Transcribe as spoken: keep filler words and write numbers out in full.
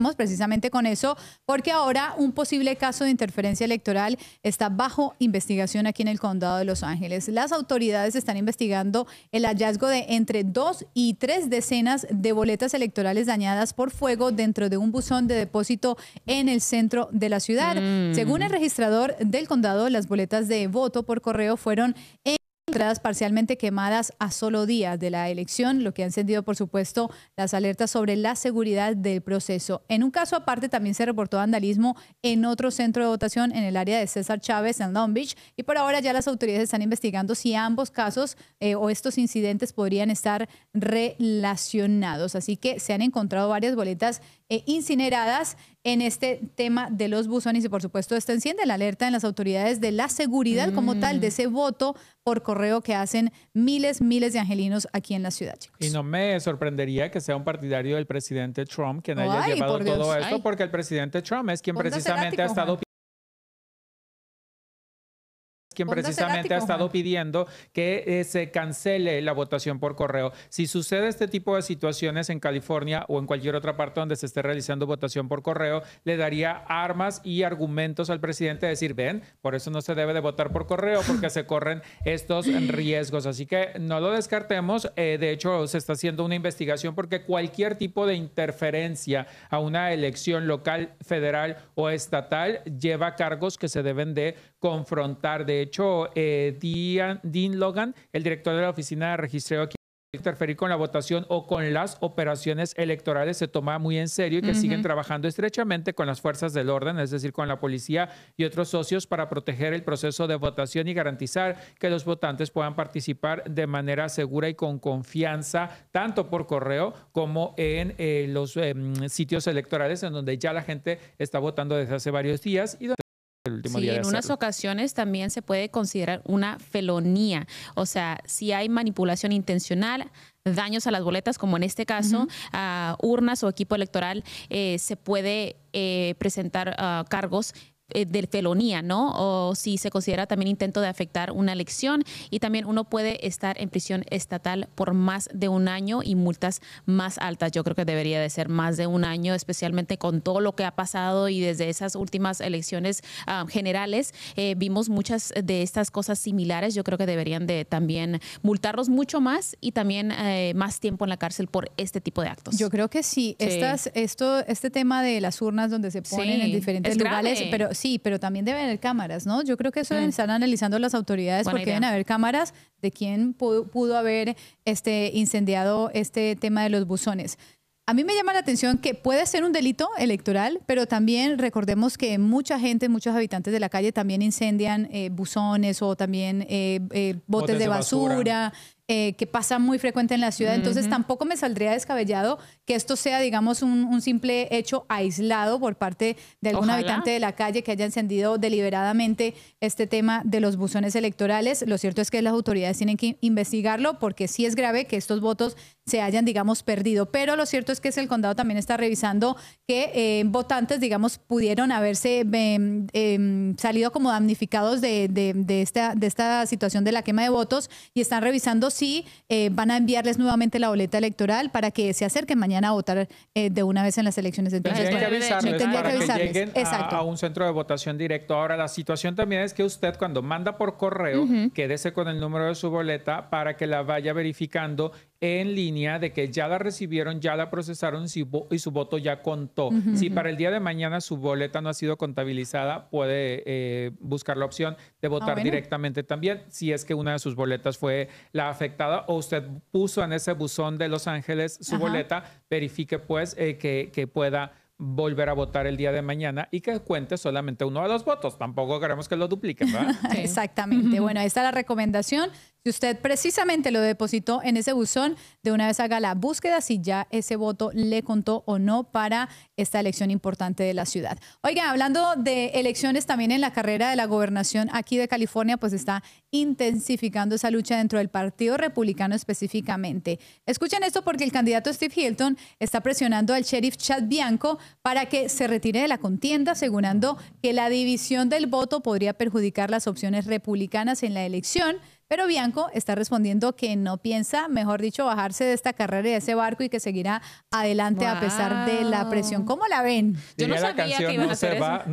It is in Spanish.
precisamente con eso, porque ahora un posible caso de interferencia electoral está bajo investigación aquí en el condado de Los Ángeles. Las autoridades están investigando el hallazgo de entre dos y tres decenas de boletas electorales dañadas por fuego dentro de un buzón de depósito en el centro de la ciudad. Mm. Según el registrador del condado, las boletas de voto por correo fueron en entradas parcialmente quemadas a solo días de la elección, lo que ha encendido, por supuesto, las alertas sobre la seguridad del proceso. En un caso aparte, también se reportó vandalismo en otro centro de votación en el área de César Chávez, en Long Beach, y por ahora ya las autoridades están investigando si ambos casos eh, o estos incidentes podrían estar relacionados. Así que se han encontrado varias boletas eh, incineradas en este tema de los buzones y, por supuesto, esto enciende la alerta en las autoridades de la seguridad mm. como tal de ese voto por correo que hacen miles, miles de angelinos aquí en la ciudad, chicos. Y no me sorprendería que sea un partidario del presidente Trump quien haya Ay, llevado todo esto, Ay. porque el presidente Trump es quien Póngase precisamente látigo, ha estado Juan. quien Póngase precisamente látigo, ha estado Juan. pidiendo que eh, se cancele la votación por correo. Si sucede este tipo de situaciones en California o en cualquier otra parte donde se esté realizando votación por correo, le daría armas y argumentos al presidente de decir, ven, por eso no se debe de votar por correo, porque se corren estos riesgos. Así que no lo descartemos. Eh, de hecho, se está haciendo una investigación porque cualquier tipo de interferencia a una elección local, federal o estatal lleva cargos que se deben de confrontar. De hecho, eh, Dean, Dean Logan, el director de la Oficina de Registreo, que interferir con la votación o con las operaciones electorales se toma muy en serio y que uh-huh. siguen trabajando estrechamente con las fuerzas del orden, es decir, con la policía y otros socios para proteger el proceso de votación y garantizar que los votantes puedan participar de manera segura y con confianza, tanto por correo como en eh, los eh, sitios electorales en donde ya la gente está votando desde hace varios días y donde el último sí, día de en unas hacerlo. ocasiones también se puede considerar una felonía. O sea, si hay manipulación intencional, daños a las boletas, como en este caso, uh-huh. a urnas o equipo electoral, eh, se puede eh, presentar uh, cargos de felonía, ¿no? O si se considera también intento de afectar una elección, y también uno puede estar en prisión estatal por más de un año y multas más altas. Yo creo que debería de ser más de un año, especialmente con todo lo que ha pasado y desde esas últimas elecciones uh, generales eh, vimos muchas de estas cosas similares. Yo creo que deberían de también multarlos mucho más y también eh, más tiempo en la cárcel por este tipo de actos. Yo creo que sí. sí. Estas, esto, este tema de las urnas donde se ponen sí, en diferentes lugares, grave. pero sí, pero también deben haber cámaras, ¿no? Yo creo que eso mm. deben estar analizando las autoridades Buena porque idea. deben haber cámaras de quién pudo, pudo haber este, incendiado este tema de los buzones. A mí me llama la atención que puede ser un delito electoral, pero también recordemos que mucha gente, muchos habitantes de la calle también incendian eh, buzones o también eh, eh, botes, botes de basura. De basura. Eh, que pasa muy frecuente en la ciudad, entonces uh-huh. tampoco me saldría descabellado que esto sea, digamos, un, un simple hecho aislado por parte de algún Ojalá. habitante de la calle que haya encendido deliberadamente este tema de los buzones electorales. Lo cierto es que las autoridades tienen que investigarlo porque sí es grave que estos votos se hayan, digamos, perdido, pero lo cierto es que el condado también está revisando que eh, votantes, digamos, pudieron haberse eh, eh, salido como damnificados de, de, de, esta, de esta situación de la quema de votos y están revisando si eh, van a enviarles nuevamente la boleta electoral para que se acerquen mañana a votar eh, de una vez en las elecciones. Entonces, tendría que avisarles tendría para que, avisarles. que lleguen a, a un centro de votación directo. Ahora, la situación también es que usted cuando manda por correo, uh-huh. quédese con el número de su boleta para que la vaya verificando en línea de que ya la recibieron, ya la procesaron y su voto ya contó. Uh-huh. Si para el día de mañana su boleta no ha sido contabilizada, puede eh, buscar la opción de votar ah, bueno. directamente también, si es que una de sus boletas fue la afectada o usted puso en ese buzón de Los Ángeles su Ajá. boleta, verifique pues eh, que, que pueda volver a votar el día de mañana y que cuente solamente uno de los votos. Tampoco queremos que lo dupliquen, ¿verdad? Sí. Exactamente. Bueno, ahí está la recomendación. Si usted precisamente lo depositó en ese buzón, de una vez haga la búsqueda si ya ese voto le contó o no para esta elección importante de la ciudad. Oiga, hablando de elecciones, también en la carrera de la gobernación aquí de California, pues está intensificando esa lucha dentro del Partido Republicano específicamente. Escuchen esto porque el candidato Steve Hilton está presionando al sheriff Chad Bianco para que se retire de la contienda, asegurando que la división del voto podría perjudicar las opciones republicanas en la elección. Pero Bianco está respondiendo que no piensa, mejor dicho, bajarse de esta carrera y de ese barco y que seguirá adelante wow. a pesar de la presión. ¿Cómo la ven? Yo no sabía que iban a hacer eso.